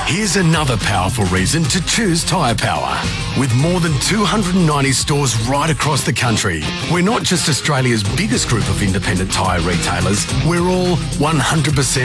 Here's another powerful reason to choose Tyre Power. With more than 290 stores right across the country, we're not just Australia's biggest group of independent tyre retailers, we're all 100%